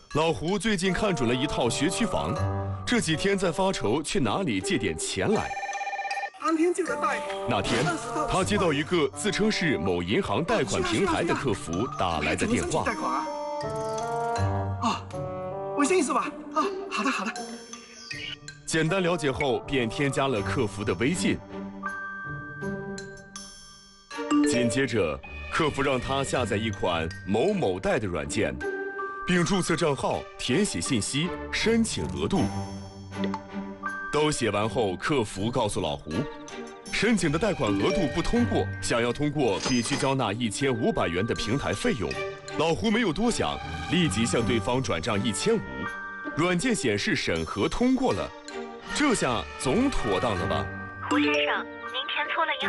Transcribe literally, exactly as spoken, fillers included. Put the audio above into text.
老胡最近看准了一套学区房，这几天在发愁去哪里借点钱来。 当天就能贷。 那天，他接到一个自称是某银行贷款平台的客服打来的电话。 贷款啊？啊，微信是吧？啊，好的好的。 简单了解后，便添加了客服的微信。紧接着，客服让他下载一款某某贷的软件，并注册账号、填写信息、申请额度。都写完后，客服告诉老胡，申请的贷款额度不通过，想要通过必须交纳一千五百元的平台费用。老胡没有多想，立即向对方转账一千五。软件显示审核通过了，这下总妥当了吧？ 胡先生，您填错了银行。